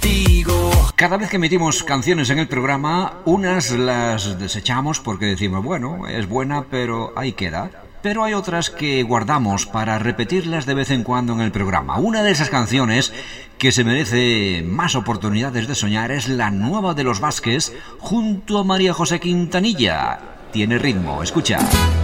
Cada vez que emitimos canciones en el programa, unas las desechamos porque decimos, bueno, es buena, pero ahí queda. Pero hay otras que guardamos para repetirlas de vez en cuando en el programa. Una de esas canciones que se merece más oportunidades de soñar es la nueva de Los Vázquez junto a María José Quintanilla. Tiene ritmo, escucha.